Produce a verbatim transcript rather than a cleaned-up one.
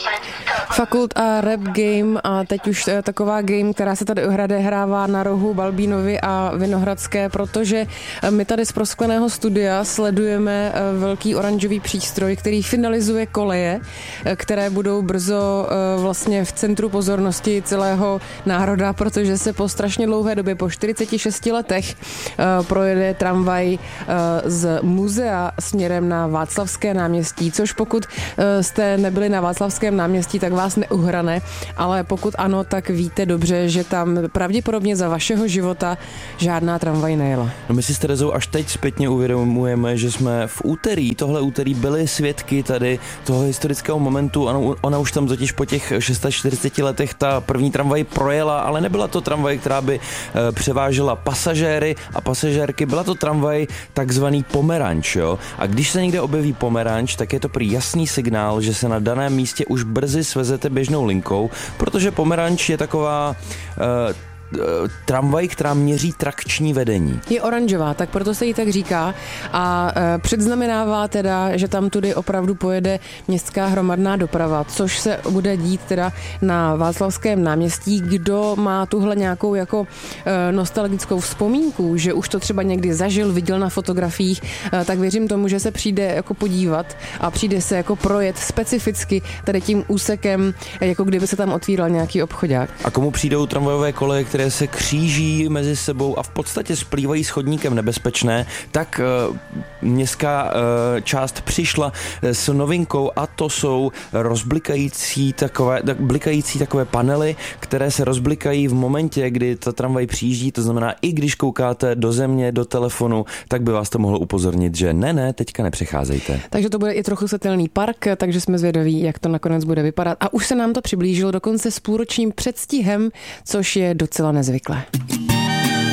Fakult a Rap Game a teď už taková game, která se tady odehrává na rohu Balbínovy a Vinohradské, protože my tady z proskleného studia sledujeme velký oranžový přístroj, který finalizuje koleje, které budou brzo vlastně v centru pozornosti celého národa, protože se po strašně dlouhé době, po čtyřiceti šesti letech, projede tramvaj z muzea směrem na Václavské náměstí, což pokud jste nebyli na Václavském náměstí, tak vás neuhrane, ale pokud ano, tak víte dobře, že tam pravděpodobně za vašeho života žádná tramvaj nejela. No my si s Terezou až teď zpětně uvědomujeme, že jsme v úterý, tohle úterý byli svědky tady toho historického momentu. Ano, ona už tam totiž po těch čtyřiceti šesti letech ta první tramvaj projela, ale nebyla to tramvaj, která by e, převážela pasažéry a pasažérky, byla to tramvaj takzvaný pomeranč, jo? A když se někde objeví pomeranč, tak je to prý jasný signál, že se na daném místě už brzy svezete běžnou linkou, protože pomeranč je taková uh, tramvaj, která měří trakční vedení. Je oranžová, tak proto se jí tak říká a e, předznamenává teda, že tam tudy opravdu pojede městská hromadná doprava, což se bude dít teda na Václavském náměstí. Kdo má tuhle nějakou jako e, nostalgickou vzpomínku, že už to třeba někdy zažil, viděl na fotografiích, e, tak věřím tomu, že se přijde jako podívat a přijde se jako projet specificky tady tím úsekem, jako kdyby se tam otvíral nějaký obchodák. A komu přijdou tramvajové koleje, které se kříží mezi sebou a v podstatě splývají s chodníkem nebezpečné, tak uh, městská uh, část přišla s novinkou a to jsou rozblikající takové, tak, blikající takové panely, které se rozblikají v momentě, kdy ta tramvaj přijíždí, to znamená i když koukáte do země, do telefonu, tak by vás to mohlo upozornit, že ne, ne, teďka nepřecházejte. Takže to bude i trochu světelný park, takže jsme zvědaví, jak to nakonec bude vypadat a už se nám to přiblížilo dokonce s půlročním předstihem, což je docela nezvyklé.